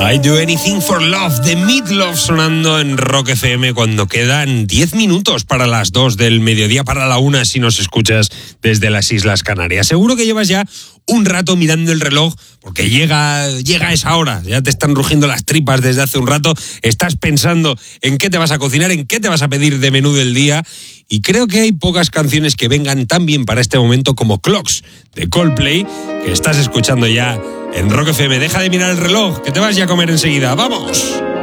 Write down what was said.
I Do Anything for Love, de Meat Loaf, sonando en Rock FM cuando quedan 10 minutos para las 2 del mediodía, para la 1 si nos escuchas desde las Islas Canarias. Seguro que llevas ya un rato mirando el reloj porque llega esa hora, ya te están rugiendo las tripas desde hace un rato, estás pensando en qué te vas a cocinar, en qué te vas a pedir de menú del día, y creo que hay pocas canciones que vengan tan bien para este momento como Clocks, de Coldplay, que estás escuchando ya en Rock FM. Deja de mirar el reloj, que te vas ya a comer enseguida. ¡Vamos!